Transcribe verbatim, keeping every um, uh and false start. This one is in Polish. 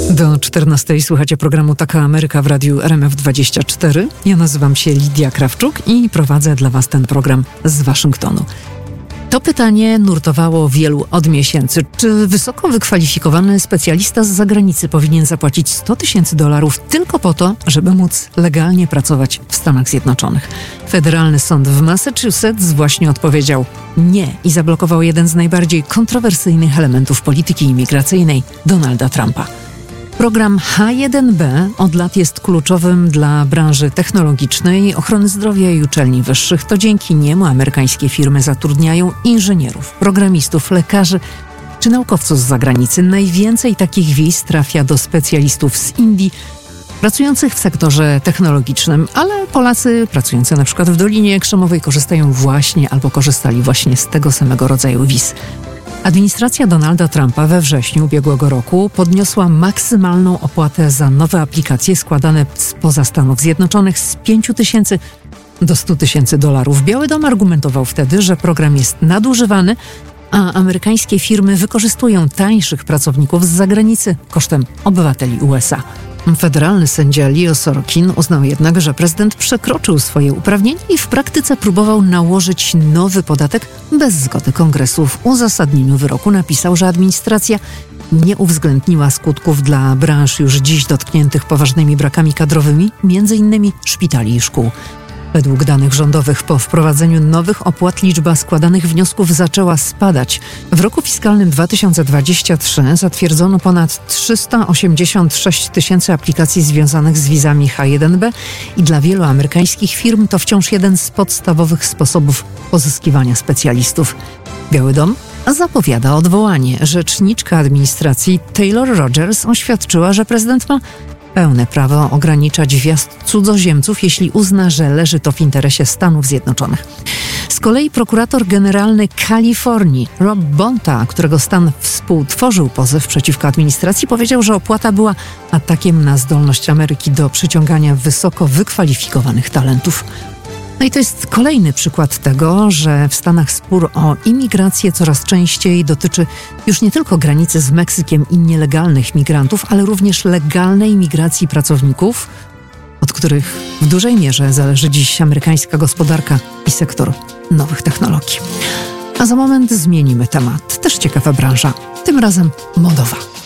Do czternastej słuchacie programu Taka Ameryka w radiu R M F dwadzieścia cztery. Ja nazywam się Lidia Krawczuk i prowadzę dla Was ten program z Waszyngtonu. To pytanie nurtowało wielu od miesięcy. Czy wysoko wykwalifikowany specjalista z zagranicy powinien zapłacić sto tysięcy dolarów tylko po to, żeby móc legalnie pracować w Stanach Zjednoczonych? Federalny sąd w Massachusetts właśnie odpowiedział nie i zablokował jeden z najbardziej kontrowersyjnych elementów polityki imigracyjnej Donalda Trumpa. Program H jeden B od lat jest kluczowym dla branży technologicznej, ochrony zdrowia i uczelni wyższych. To dzięki niemu amerykańskie firmy zatrudniają inżynierów, programistów, lekarzy czy naukowców z zagranicy. Najwięcej takich wiz trafia do specjalistów z Indii pracujących w sektorze technologicznym, ale Polacy pracujący na przykład w Dolinie Krzemowej korzystają właśnie albo korzystali właśnie z tego samego rodzaju wiz. Administracja Donalda Trumpa we wrześniu ubiegłego roku podniosła maksymalną opłatę za nowe aplikacje składane spoza Stanów Zjednoczonych z pięć tysięcy do stu tysięcy dolarów. Biały Dom argumentował wtedy, że program jest nadużywany, a amerykańskie firmy wykorzystują tańszych pracowników z zagranicy kosztem obywateli U S A. Federalny sędzia Leo Sorokin uznał jednak, że prezydent przekroczył swoje uprawnienia i w praktyce próbował nałożyć nowy podatek bez zgody Kongresu. W uzasadnieniu wyroku napisał, że administracja nie uwzględniła skutków dla branż już dziś dotkniętych poważnymi brakami kadrowymi, między innymi szpitali i szkół. Według danych rządowych po wprowadzeniu nowych opłat liczba składanych wniosków zaczęła spadać. W roku fiskalnym dwa tysiące dwudziestym trzecim zatwierdzono ponad trzysta osiemdziesiąt sześć tysięcy aplikacji związanych z wizami H jeden B i dla wielu amerykańskich firm to wciąż jeden z podstawowych sposobów pozyskiwania specjalistów. Biały Dom zapowiada odwołanie. Rzeczniczka administracji Taylor Rogers oświadczyła, że prezydent ma pełne prawo ograniczać wjazd cudzoziemców, jeśli uzna, że leży to w interesie Stanów Zjednoczonych. Z kolei prokurator generalny Kalifornii Rob Bonta, którego stan współtworzył pozew przeciwko administracji, powiedział, że opłata była atakiem na zdolność Ameryki do przyciągania wysoko wykwalifikowanych talentów. No i to jest kolejny przykład tego, że w Stanach spór o imigrację coraz częściej dotyczy już nie tylko granicy z Meksykiem i nielegalnych migrantów, ale również legalnej migracji pracowników, od których w dużej mierze zależy dziś amerykańska gospodarka i sektor nowych technologii. A za moment zmienimy temat. Też ciekawa branża, tym razem modowa.